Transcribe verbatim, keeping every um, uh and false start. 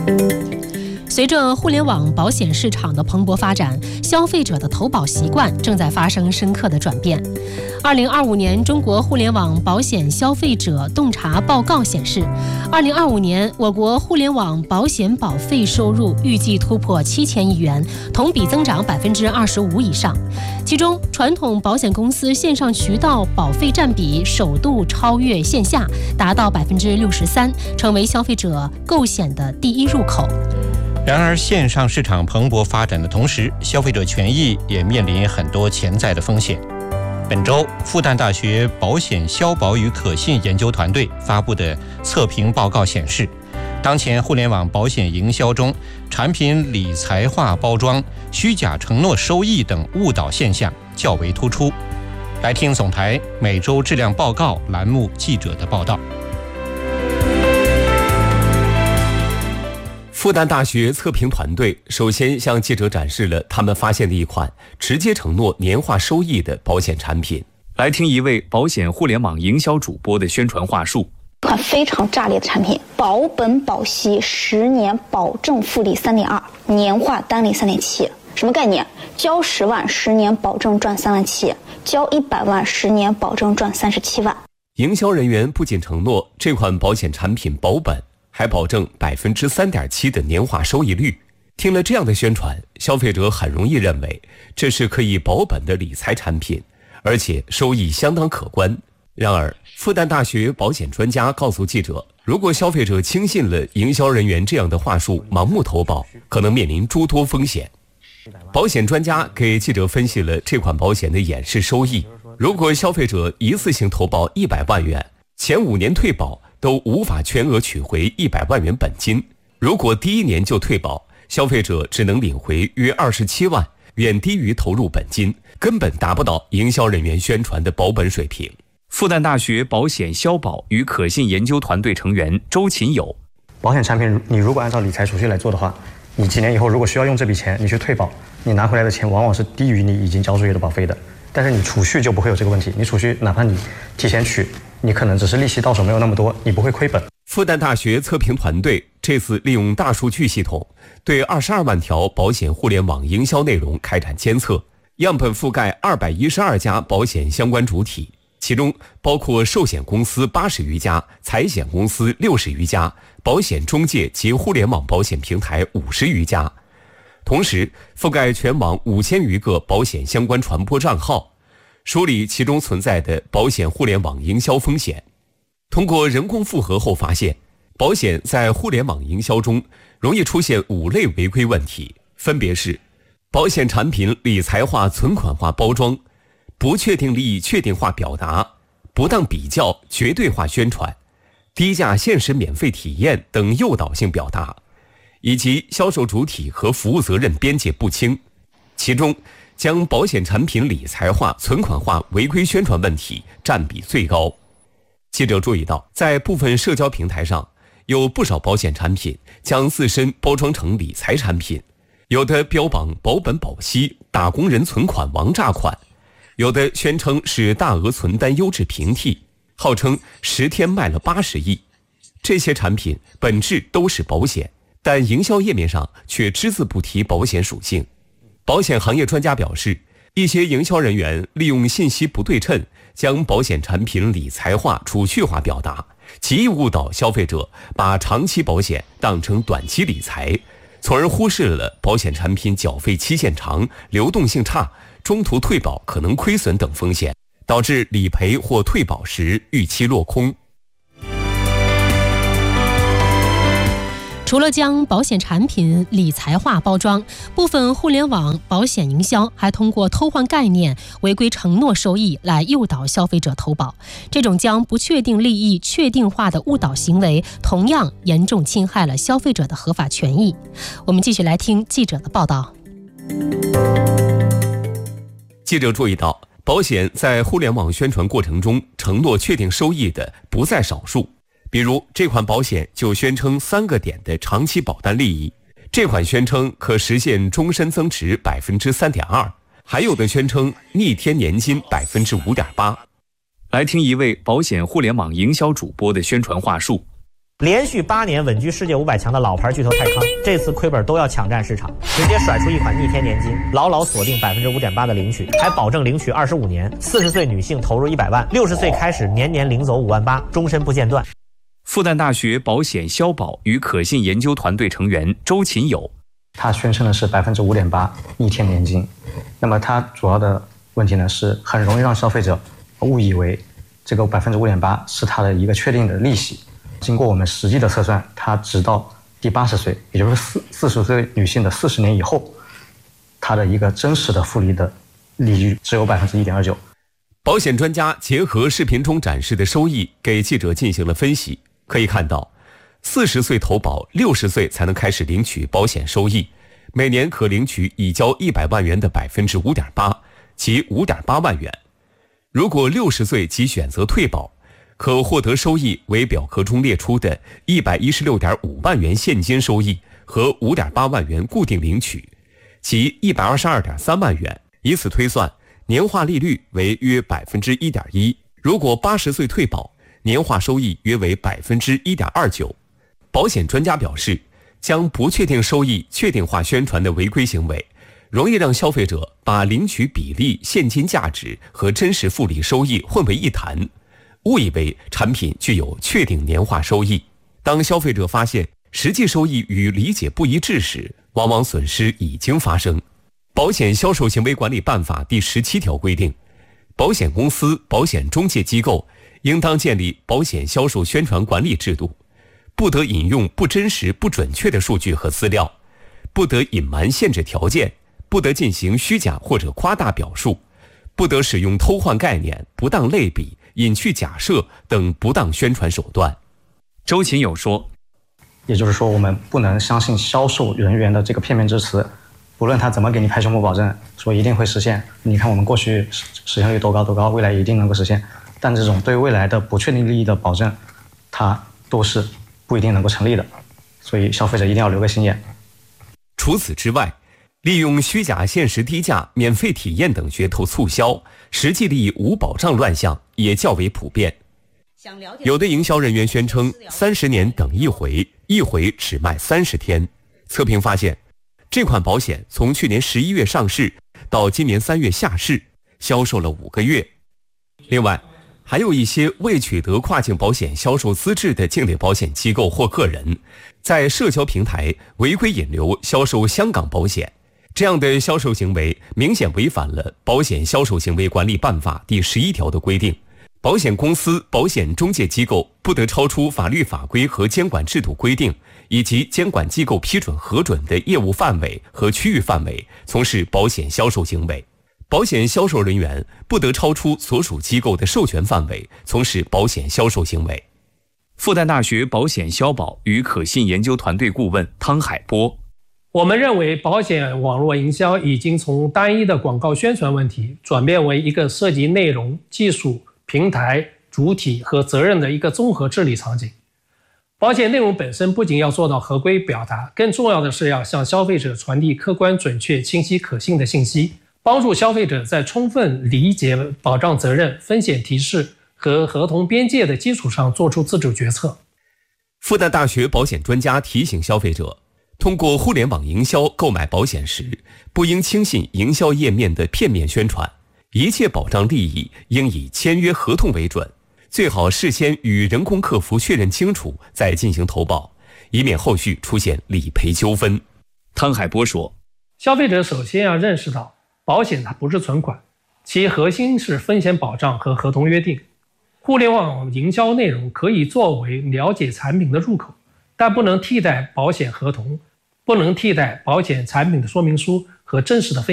随着互联网保险市场的蓬勃发展，消费者的投保习惯正在发生深刻的转变。二零二五年中国互联网保险消费者洞察报告显示，二零二五年我国互联网保险保费收入预计突破七千亿元，同比增长百分之二十五以上。其中，传统保险公司线上渠道保费占比首度超越线下，达到百分之六十三，成为消费者购险的第一入口。 然而，线上市场蓬勃发展的同时，消费者权益也面临很多潜在的风险。本周，复旦大学保险消保与可信研究团队发布的测评报告显示，当前互联网保险营销中，产品理财化包装、虚假承诺收益等误导现象较为突出。来听总台每周质量报告栏目记者的报道。 复旦大学测评团队首先向记者展示了他们发现的一款直接承诺年化收益的保险产品。 来听一位保险互联网营销主播的宣传话术。 款非常炸裂的产品，保本保息，十年保证复利 三点二， 年化单利 三点七。 什么概念？交十万，十年保证赚三万七；交一百万，十年保证赚三十七万。 营销人员不仅承诺这款保险产品保本，还保证 百分之三点七 的年化收益率。听了这样的宣传，消费者很容易认为这是可以保本的理财产品，而且收益相当可观。然而，复旦大学保险专家告诉记者，如果消费者轻信了营销人员这样的话术，盲目投保，可能面临诸多风险。保险专家给记者分析了这款保险的演示收益。如果消费者一次性投保一百万元，前五年退保都无法全额取回一百万元本金。如果第一年就退保，消费者只能领回约二十七万，远低于投入本金，根本达不到营销人员宣传的保本水平。 复旦大学保险消保与可信研究团队成员周勤友： 保险产品你如果按照理财储蓄来做的话，你几年以后如果需要用这笔钱，你去退保，你拿回来的钱往往是低于你已经交出去的保费的。但是你储蓄就不会有这个问题，你储蓄哪怕你提前取，你可能只是利息到手没有那么多，你不会亏本。 复旦大学测评团队这次利用大数据系统，对二十二万条保险互联网营销内容开展监测，样本覆盖二百一十二家保险相关主体，其中包括寿险公司八十余家、财险公司六十余家、保险中介及互联网保险平台五十余家。同时覆盖全网五千余个保险相关传播账号，梳理其中存在的保险互联网营销风险。通过人工复核后发现，保险在互联网营销中容易出现五类违规问题，分别是保险产品理财化、存款化包装、不确定利益确定化表达、不当比较、绝对化宣传、低价限时免费体验等诱导性表达，以及销售主体和服务责任边界不清。其中将保险产品理财化、存款化违规宣传问题占比最高。记者注意到，在部分社交平台上，有不少保险产品将自身包装成理财产品，有的标榜保本保息、打工人存款王炸款，有的宣称是大额存单优质平替，号称十天卖了八十亿。这些产品本质都是保险，但营销页面上却只字不提保险属性。保险行业专家表示，一些营销人员利用信息不对称，将保险产品理财化、储蓄化表达，极易误导消费者把长期保险当成短期理财，从而忽视了保险产品缴费期限长、流动性差、中途退保可能亏损等风险，导致理赔或退保时预期落空。 除了将保险产品理财化包装，部分互联网保险营销还通过偷换概念、违规承诺收益来诱导消费者投保。这种将不确定利益确定化的误导行为，同样严重侵害了消费者的合法权益。我们继续来听记者的报道。 记者注意到，保险在互联网宣传过程中承诺确定收益的不在少数。比如这款保险就宣称三个点的长期保单利益，这款宣称可实现终身增值 百分之三点二， 还有的宣称逆天年金 百分之五点八。 来听一位保险互联网营销主播的宣传话术。 连续八年稳居世界五百强的老牌巨头泰康，这次亏本都要抢占市场，直接甩出一款逆天年金，牢牢锁定百分之五点八的领取，还保证领取二十五年，四十岁女性投入一百万，六十岁开始年年领走五万八，终身不间断。 复旦大学保险消保与可信研究团队成员周勤友， 他宣称的是百分之五点八逆天年金，那么他主要的问题呢是很容易让消费者误以为这个百分之五点八是他的一个确定的利息。经过我们实际的测算，它直到第八十岁，也就是四四十岁女性的四十年以后，它的一个真实的复利的利率只有百分之一点二九。 保险专家结合视频中展示的收益，给记者进行了分析。可以看到，四十岁投保，六十岁才能开始领取保险收益，每年可领取已交一百万元的百分之五点八，即五点八万元。如果六十岁即选择退保，可获得收益为表格中列出的一百一十六点五万元现金收益和五点八万元固定领取，即一百二十二点三万元。以此推算，年化利率为约百分之一点一。如果八十岁退保，年化收益约为百分之一点二九。保险专家表示，将不确定收益确定化宣传的违规行为，容易让消费者把领取比例、现金价值和真实复利收益混为一谈，误以为产品具有确定年化收益。当消费者发现实际收益与理解不一致时，往往损失已经发生。保险销售行为管理办法第十七条规定，保险公司、保险中介机构应当建立保险销售宣传管理制度，不得引用不真实、不准确的数据和资料，不得隐瞒限制条件，不得进行虚假或者夸大表述，不得使用偷换概念、不当类比、隐去假设等不当宣传手段。 周勤友说， 也就是说，我们不能相信销售人员的这个片面之词，不论他怎么给你拍胸脯保证说一定会实现，你看我们过去实现率多高多高，未来一定能够实现，但这种对未来的不确定利益的保证，它都是不一定能够成立的，所以消费者一定要留个心眼。 除此之外，利用虚假限时低价、免费体验等噱头促销，实际利益无保障乱象也较为普遍。有的营销人员宣称三十年等一回，一回只卖三十天。测评发现，这款保险从去年十一月上市到今年三月下市，销售了五个月。另外，还有一些未取得跨境保险销售资质的境内保险机构或个人，在社交平台违规引流销售香港保险。这样的销售行为明显违反了《保险销售行为管理办法》第十一条的规定，保险公司、保险中介机构不得超出法律法规和监管制度规定以及监管机构批准核准的业务范围和区域范围从事保险销售行为。保险销售人员不得超出所属机构的授权范围从事保险销售行为。 复旦大学保险消保与可信研究团队顾问汤海波， 我们认为保险网络营销已经从单一的广告宣传问题转变为一个涉及内容、技术、平台、主体和责任的一个综合治理场景。保险内容本身不仅要做到合规表达，更重要的是要向消费者传递客观、准确、清晰、可信的信息，帮助消费者在充分理解保障责任、风险提示和合同边界的基础上做出自主决策。 复旦大学保险专家提醒消费者，通过互联网营销购买保险时，不应轻信营销页面的片面宣传，一切保障利益应以签约合同为准，最好事先与人工客服确认清楚再进行投保，以免后续出现理赔纠纷。 汤海波说， 消费者首先要认识到，保险它不是存款，其核心是风险保障和合同约定。互联网营销内容可以作为了解产品的入口，但不能替代保险合同，不能替代保险产品的说明书和真实的分析。